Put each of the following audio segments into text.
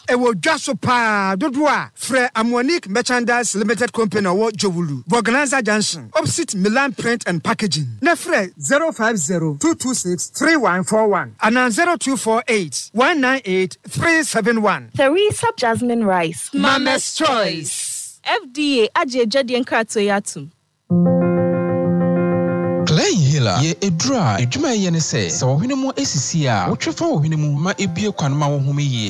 Ewo dwaso pa dodua Fre Amonique Merchandise Limited Company or Jowulu. Organizer Junction. Opposite Milan Print and Packaging. Nefre 050-226-3141. And 0248-198-371. Theresa Jasmine Rice. Mama's Choice. FDA aje jadien krato yatum. Clay Hilla, ye edra, ejuma ye ne say, so winimo esisia, wotrefa winimo ma ebie kwanma wo home ye.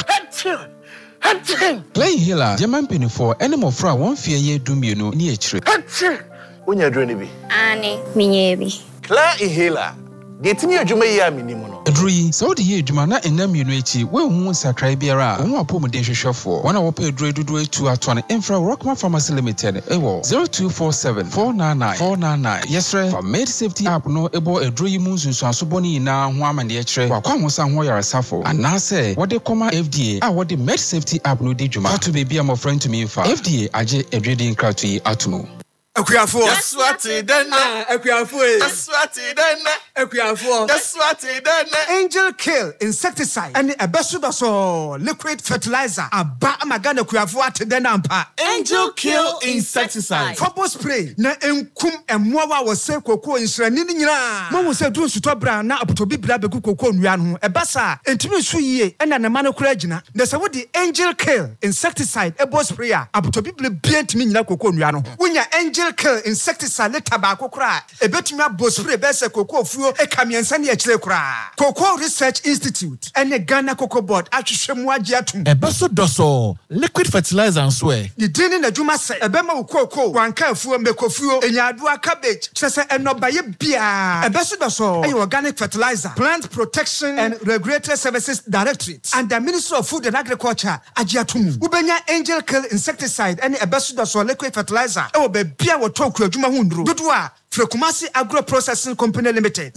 Clay Hilla, German penny for animal fra one fear ye dumieno ni echire. Unya drone bi. Ani, minyebi. Clay Hilla. Getimi ejuma ye aminimu no. Edrui, so the ye juma na enamieno echi, we hu sakrai biara, won apom de hwehwefo. Wana wo pe edrui dudu etu atone Infra Rockman Pharmacy Limited. Ewo 0247-499-499. Yesre, for Med Safety app no ebo edrui mu nsunsuanso boni na ho amane echire. Wa kwa hosa ho yaresafo. Anase, wode koma FDA, a wode Med Safety app no di juma. Fatu baby am friend to me fa. FDA aje edredi nkratu yi atumo. Akuafo. That's what it done. Akuafo. That's what it done. Akuafo. That's what it done. Angel Kill insecticide and a besudaso liquid fertilizer. Aba amagana akuafo atedena ampa. Angel Kill insecticide. Fobo spray na enkum emmoa wo se koko insrani nyina. Mo wo se du nsuto bra na apotobi bra beku koko nua no. Ebasa entimi nsu yie ena ne mano kura gina. Na se wo di Angel Kill insecticide ebo spray a apotobi bra bia entimi nyina koko nua no. Wonya Angel Kill insecticide le tabako kura ebetumi abo spray be se koko fuo ekamiensa ne akire kura. Cocoa Research Institute and the Ghana Cocoa Board atwhwemu age atum. Ebeso doso liquid fertilizer nswe. The dini na dwuma se ebema wo cocoa wanka afuo mekofuo enyadoa cabbage chese enobaye bia. Ebeso doso ayi organic fertilizer Plant Protection and Regulatory Services Directorate and the Ministry of Food and Agriculture age atum. Ubenya Angel Kill insecticide and ebeso doso liquid fertilizer e wo be bia wo toku adwuma hu nduro. Dodoa Frekumasi Agro Processing Company Limited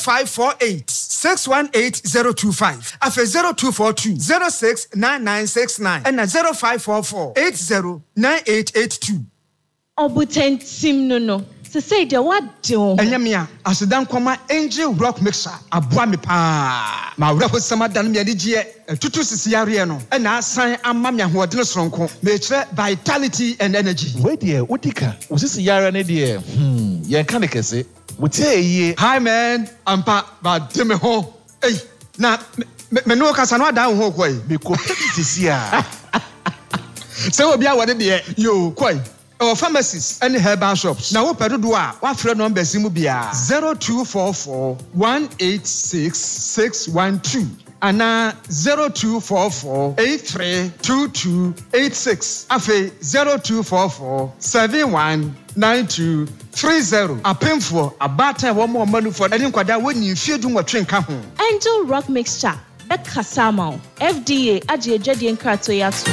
0548-618-025 Afe 0242-069969 and 0544-809882. Obutentim no. Se say de what do? Enyamia asidan kwama Angel Rock Mixer aboa me pa. Ma wura ho sama dan me adigye tutu sisi yare no. E na asan amma me ahoɔden soronko. Me kire vitality and energy. We dear udika. Usisi yare ne dear. Ye kan de kese. Wutie ye. Hi man, ampa ba de me ho. Ei, na me no kasa no adan ho koi. Me ko sisi a. Se obi a wode de yo koi. Our pharmacies and herbal shops. Now, what do what friend number Simubia 0244-186-612 and 0244-832286. Afe 0244-719230. A painful a batter one more money for any quada when you feel doing what train come. Angel Rock Mixture. Bekasamo. FDA aje jadien krato yatu.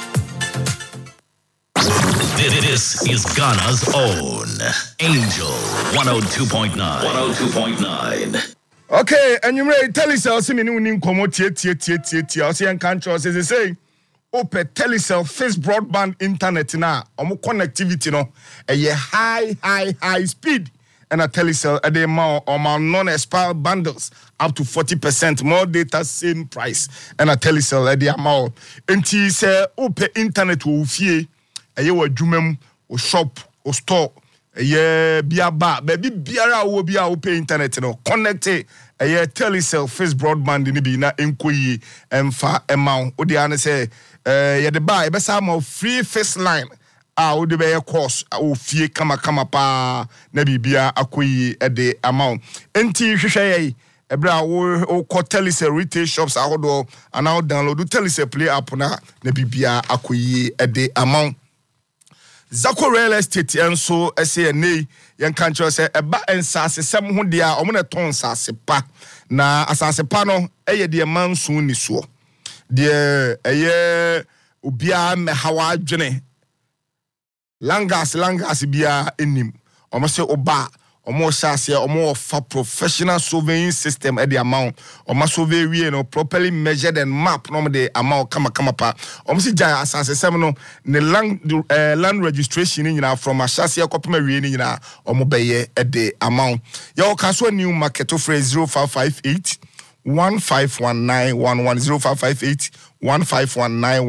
This is Ghana's own Angel 102.9. 102.9. Okay, and you may tell us also meaning komo tie also yan control say open telecell fixed broadband internet na omo connectivity no high speed and a telecell a day more or more non-expired bundles up to 40% more data same price and a telecell a day more enti say open internet wo fie eye wa dwumam o shop o store eye bia ba baby biara wo bia o pay internet no connect eye telecell fixed broadband ni bi na enkoyi emfa emma o de an say ye de ba e be sa ma free fixed line o de be course o fie kama pa na bibia akoyi e de amount enti hwehwe ye ebra wo ko telecell retail shops ahodo and now download telecell play app na bibia akoyi e de amount Zako real estate enso ese nei yen kan cho se eba ensase sem ho dia omo ne ton sase pa na asase pa no eye de manso ni so de eye obia me hawa adwene langas bia enim omo se oba omo sase omo fa professional surveying system at the amount omo survey we no properly measured and map no the amount kama pa omo si jaya asase sem no ne land registration ni na from asase akopema we ni na omo beye at the amount yo kaso new market of 0558 1519 110 558 1519